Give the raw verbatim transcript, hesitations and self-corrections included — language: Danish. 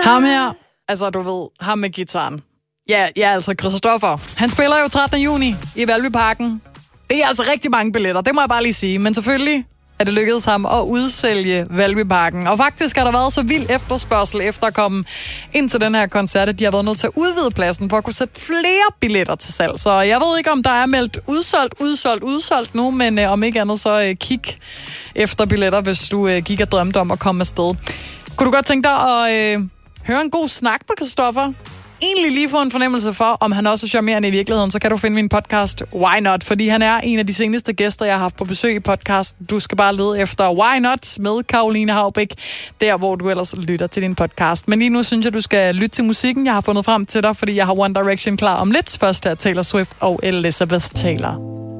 Ham her, altså du ved, ham med gitaren. Ja, ja, altså Christoffer. Han spiller jo trettende juni i Valbyparken. Det er altså rigtig mange billetter, det må jeg bare lige sige. Men selvfølgelig er det lykkedes ham at udsælge Valbyparken. Og faktisk har der været så vild efterspørgsel efter at komme ind til den her koncert, at de har været nødt til at udvide pladsen for at kunne sætte flere billetter til salg. Så jeg ved ikke, om der er meldt udsolgt, udsolgt, udsolgt nu, men øh, om ikke andet, så øh, kig efter billetter, hvis du øh, gik og drømte om at komme afsted. Kunne du godt tænke dig at øh, høre en god snak på Christoffer? Egentlig lige få en fornemmelse for, om han også er charmerende i virkeligheden, så kan du finde min podcast Why Not, fordi han er en af de seneste gæster, jeg har haft på besøg i podcasten. Du skal bare lede efter Why Not med Caroline Haubæk, der hvor du ellers lytter til din podcast. Men lige nu synes jeg, du skal lytte til musikken, jeg har fundet frem til dig, fordi jeg har One Direction klar om lidt. Først er Taylor Swift og Elizabeth Taylor.